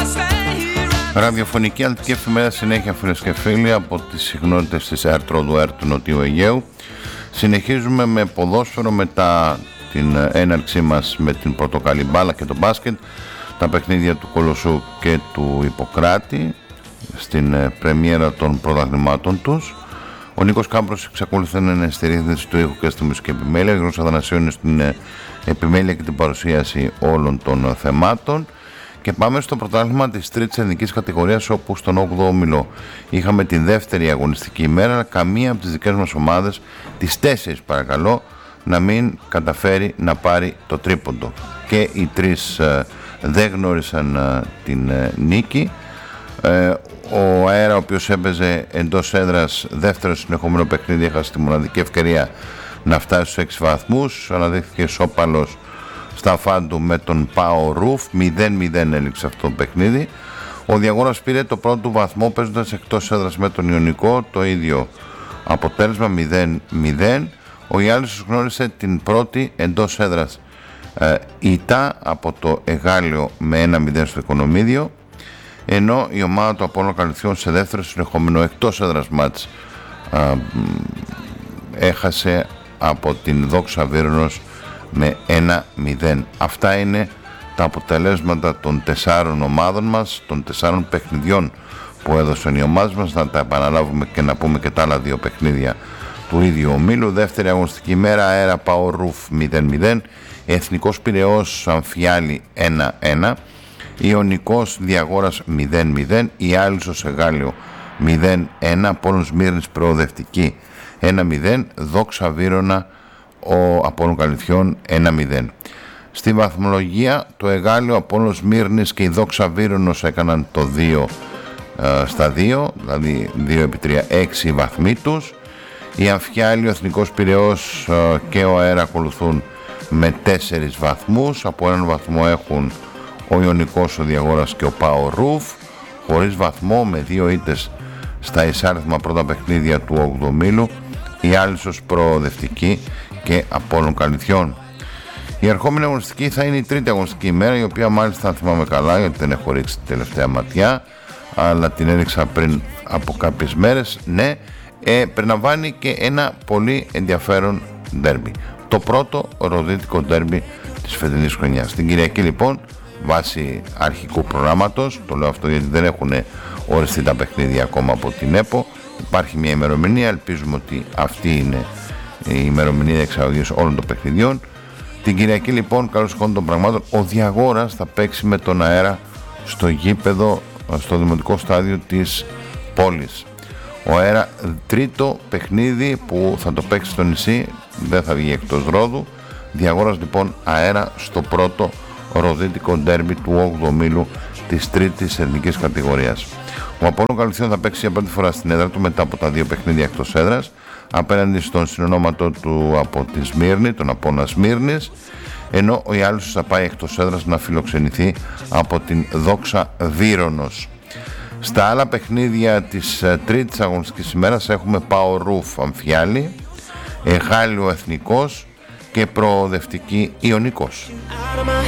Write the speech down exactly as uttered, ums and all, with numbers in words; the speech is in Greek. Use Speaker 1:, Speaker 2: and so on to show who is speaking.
Speaker 1: Ραδιοφωνική Αλτική Εφημερίδα συνέχεια, φίλες και φίλοι, από τις συχνότητες της ΕΡΤ-Ρόδου ΕΡΤ του Νοτιού Αιγαίου. Συνεχίζουμε με ποδόσφαιρο μετά την έναρξή μας με την πορτοκαλί μπάλα και το μπάσκετ, τα παιχνίδια του Κολοσσού και του Ιπποκράτη στην πρεμιέρα των πρωταθλημάτων τους. Ο Νίκος Κάμπρος εξακολουθεί να είναι στη ρύθμιση του ήχου και στη μουσική επιμέλεια. Ο Γιώργος Αθανασίου είναι στην επιμέλεια και την παρουσίαση όλων των θεμάτων. Και πάμε στο πρωτάθλημα της τρίτης εθνικής κατηγορίας, όπου στον όγδοο όμιλο είχαμε τη δεύτερη αγωνιστική ημέρα, αλλά καμία από τις δικές μας ομάδες, τις τέσσερις παρακαλώ, να μην καταφέρει να πάρει το τρίποντο. Και οι τρεις ε, δεν γνώρισαν ε, την ε, νίκη. Ε, ο Αέρα, ο οποίος έπαιζε εντός έδρας δεύτερο συνεχόμενο παιχνίδι, έχασε τη μοναδική ευκαιρία να φτάσει στους έξι βαθμούς, αναδείχθηκε σώπαλος στα Φάντου με τον Πάο Ρουφ. Μηδέν μηδέν έληξε αυτό το παιχνίδι. Ο Διαγώνας πήρε το πρώτο βαθμό παίζοντας εκτός έδρας με τον Ιωνικό, το ίδιο αποτέλεσμα, μηδέν μηδέν. Ο Ιάλισσος γνώρισε την πρώτη εντός έδρας ε, ήττα από το Εγάλιο με ένα μηδέν στο Οικονομίδιο, ενώ η ομάδα του Απόλλωνα Καλυθιών σε δεύτερο συνεχόμενο εκτός έδρας μάτς ε, έχασε από την Δόξα Βύρνος με ένα μηδέν. Αυτά είναι τα αποτελέσματα των τεσσάρων ομάδων μας, των τεσσάρων παιχνιδιών που έδωσαν οι ομάδες μας. Να τα επαναλάβουμε και να πούμε και τα άλλα δύο παιχνίδια του ίδιου ομίλου. Δεύτερη αγωνιστική ημέρα, Αέρα Πάο Ρουφ μηδέν μηδέν, Εθνικός Πειραιώς Αμφιάλη ένα ένα, Ιωνικός Διαγόρας μηδέν μηδέν, Ιάλισσος Εγάλιο μηδέν ένα, Πόλος Μύρνης προοδευτική ένα μηδέν, Δόξα Βύρωνα ο Απόλλων Καλυθιών ένα μηδέν. Στη βαθμολογία το Εγάλιο, Απόλλων Μύρνης και η Δόξα Βύρωνος έκαναν το δύο ε, στα δύο, δηλαδή δύο επί τρία, έξι βαθμοί τους. Η Αμφιάλη, ο Εθνικός Πειραιώς ε, και ο Αέρα ακολουθούν με τέσσερις βαθμούς. Από έναν βαθμό έχουν ο Ιωνικός, ο Διαγόρας και ο Πάο Ρουφ, χωρίς βαθμό, με δύο ήττες στα εισάριθμα πρώτα παιχνίδια του όγδοου ομίλου, η Άλισσος προοδευτική και Απόλλων Καλυθιών. Η ερχόμενη αγωνιστική θα είναι η τρίτη αγωνιστική ημέρα, η οποία μάλιστα, αν θυμάμαι καλά, γιατί δεν έχω ρίξει την τελευταία ματιά, αλλά την έριξα πριν από κάποιες μέρες, ναι, ε, περιλαμβάνει και ένα πολύ ενδιαφέρον ντέρμπι. Το πρώτο ροδίτικο ντέρμπι της φετινής χρονιάς. Την Κυριακή λοιπόν, βάσει αρχικού προγράμματος, το λέω αυτό γιατί δεν έχουν οριστεί τα παιχνίδια ακόμα από την ΕΠΟ, υπάρχει μια ημερομηνία, ελπίζουμε ότι αυτή είναι η ημερομηνία εξαγωγής όλων των παιχνιδιών. Την Κυριακή λοιπόν, καλώς εικόνων των πραγμάτων, ο Διαγόρας θα παίξει με τον Αέρα στο γήπεδο, στο δημοτικό στάδιο της πόλης. Ο Αέρα, τρίτο παιχνίδι που θα το παίξει στο νησί, δεν θα βγει εκτός Ρόδου. Διαγόρας λοιπόν, Αέρα στο πρώτο ροδίτικο ντέρμπι του όγδοου ομίλου της τρίτης εθνικής κατηγορίας. Ο Απόλλων Καλυθιών θα παίξει για πρώτη φορά στην έδρα του μετά από τα δύο παιχνίδια εκτός έδρας, απέναντι στον συνονόματο του από τη Σμύρνη, τον Απόλλωνα Σμύρνης, ενώ ο Ιάλισσος θα πάει εκτός έδρας να φιλοξενηθεί από την Δόξα Βύρωνος. Στα άλλα παιχνίδια της τρίτης αγωνιστικής ημέρας έχουμε Πάο Ρουφ Αμφιάλη, Εγάλιο Εθνικός και προοδευτική Ιωνικός.